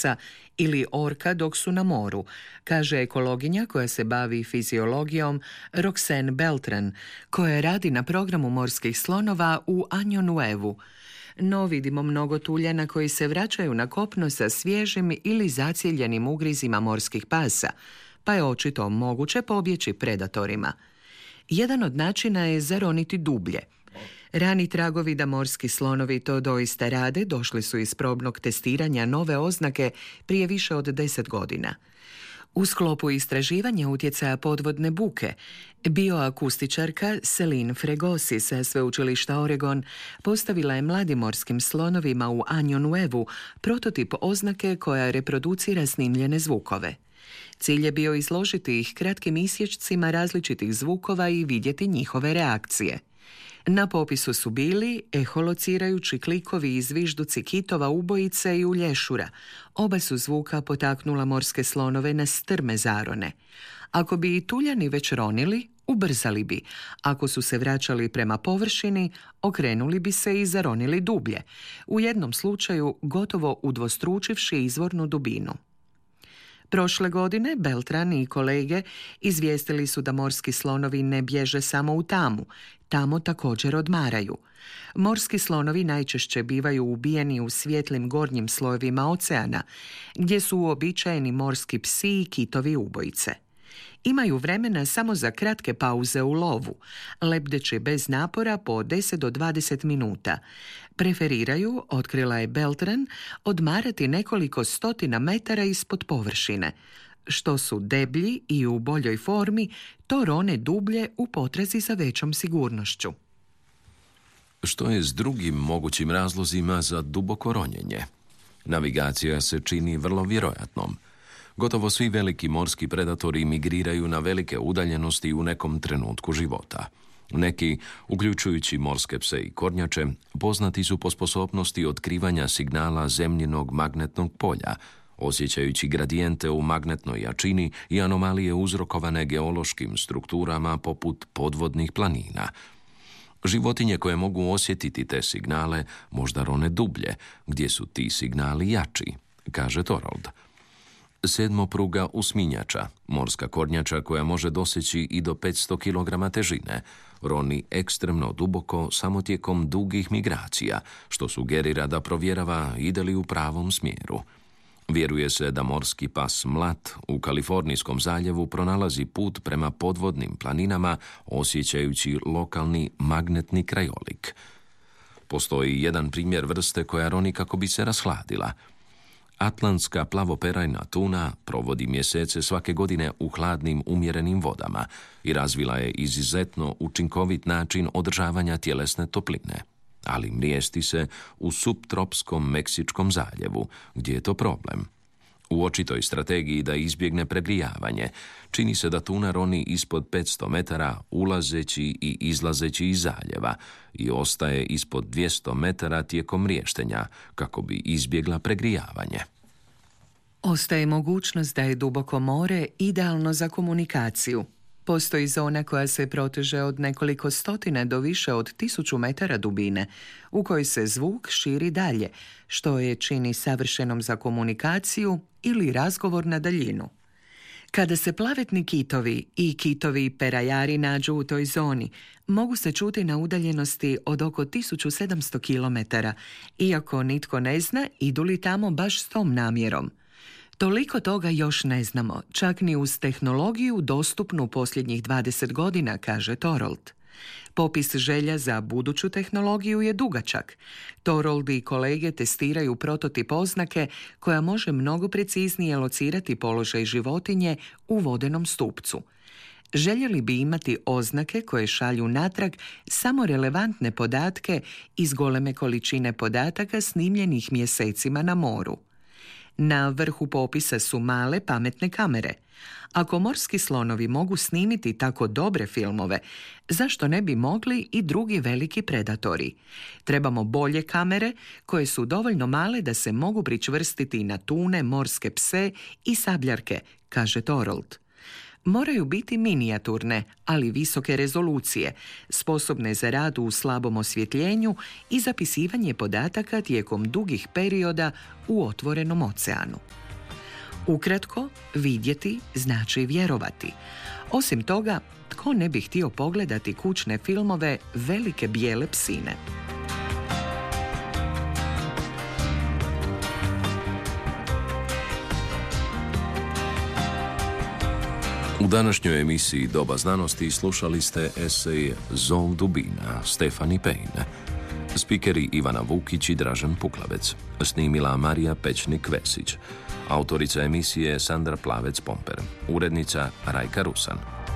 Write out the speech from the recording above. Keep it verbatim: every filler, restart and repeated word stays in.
pasa ili orka dok su na moru, kaže ekologinja koja se bavi fiziologijom Roxanne Beltran, koja radi na programu morskih slonova u Año Nuevu. No vidimo mnogo tuljana koji se vraćaju na kopno sa svježim ili zacijeljenim ugrizima morskih pasa, pa je očito moguće pobjeći predatorima. Jedan od načina je zaroniti dublje. Rani tragovi da morski slonovi to doista rade došli su iz probnog testiranja nove oznake prije više od deset godina. U sklopu istraživanja utjecaja podvodne buke, bioakustičarka Celine Fregosi sa sveučilišta Oregon postavila je mladim morskim slonovima u Año Nuevu prototip oznake koja reproducira snimljene zvukove. Cilj je bio izložiti ih kratkim isječcima različitih zvukova i vidjeti njihove reakcije. Na popisu su bili eholocirajući klikovi i zvižduci kitova ubojice i ulješura. Oba su zvuka potaknula morske slonove na strme zarone. Ako bi i tuljani već ronili, ubrzali bi. Ako su se vraćali prema površini, okrenuli bi se i zaronili dublje. U jednom slučaju gotovo udvostručivši izvornu dubinu. Prošle godine Beltran i kolege izvijestili su da morski slonovi ne bježe samo u tamu, tamo također odmaraju. Morski slonovi najčešće bivaju ubijeni u svjetlim gornjim slojevima oceana, gdje su uobičajeni morski psi i kitovi ubojice. Imaju vremena samo za kratke pauze u lovu, lebdeći bez napora po deset do dvadeset minuta. Preferiraju, otkrila je Beltran, odmarati nekoliko stotina metara ispod površine. Što su deblji i u boljoj formi, to rone dublje u potrazi za većom sigurnošću. Što je s drugim mogućim razlozima za duboko ronjenje? Navigacija se čini vrlo vjerojatnom. Gotovo svi veliki morski predatori migriraju na velike udaljenosti u nekom trenutku života. Neki, uključujući morske pse i kornjače, poznati su po sposobnosti otkrivanja signala zemljinog magnetnog polja, osjećajući gradijente u magnetnoj jačini i anomalije uzrokovane geološkim strukturama poput podvodnih planina. Životinje koje mogu osjetiti te signale možda rone dublje, gdje su ti signali jači, kaže Thorold. Sedmopruga usminjača, morska kornjača koja može doseći i do petsto kilograma težine, roni ekstremno duboko samo tijekom dugih migracija, što sugerira da provjerava ide li u pravom smjeru. Vjeruje se da morski pas mlat u Kalifornijskom zaljevu pronalazi put prema podvodnim planinama osjećajući lokalni magnetni krajolik. Postoji jedan primjer vrste koja roni kako bi se rashladila. Atlantska plavoperajna tuna provodi mjesece svake godine u hladnim umjerenim vodama i razvila je izuzetno učinkovit način održavanja tjelesne topline, ali mrijesti se u subtropskom Meksičkom zaljevu, gdje je to problem. U očitoj strategiji da izbjegne pregrijavanje, čini se da tuna roni ispod petsto metara ulazeći i izlazeći iz zaljeva i ostaje ispod dvjesto metara tijekom mriještenja kako bi izbjegla pregrijavanje. Ostaje mogućnost da je duboko more idealno za komunikaciju. Postoji zona koja se proteže od nekoliko stotina do više od tisuću metara dubine, u kojoj se zvuk širi dalje, što je čini savršenom za komunikaciju ili razgovor na daljinu. Kada se plavetni kitovi i kitovi perajari nađu u toj zoni, mogu se čuti na udaljenosti od oko tisuću sedamsto kilometara, iako nitko ne zna idu li tamo baš s tom namjerom. Toliko toga još ne znamo, čak ni uz tehnologiju dostupnu posljednjih dvadeset godina, kaže Thorold. Popis želja za buduću tehnologiju je dugačak. Thorold i kolege testiraju prototip oznake koja može mnogo preciznije locirati položaj životinje u vodenom stupcu. Željeli bi imati oznake koje šalju natrag samo relevantne podatke iz goleme količine podataka snimljenih mjesecima na moru. Na vrhu popisa su male pametne kamere. Ako morski slonovi mogu snimiti tako dobre filmove, zašto ne bi mogli i drugi veliki predatori? Trebamo bolje kamere koje su dovoljno male da se mogu pričvrstiti na tune, morske pse i sabljarke, kaže Thorold. moraju biti minijaturne, ali visoke rezolucije, sposobne za rad u slabom osvjetljenju i zapisivanje podataka tijekom dugih perioda u otvorenom oceanu. Ukratko, vidjeti znači vjerovati. Osim toga, tko ne bi htio pogledati kućne filmove Velike bijele psine? U današnjoj emisiji Doba znanosti slušali ste esej Zov dubina Stefani Pejne. Spikeri Ivana Vukić i Dražen Puklavec. Snimila Marija Pečnik-Vesić. Autorica emisije Sandra Plavec-Pomper. Urednica Rajka Rusan.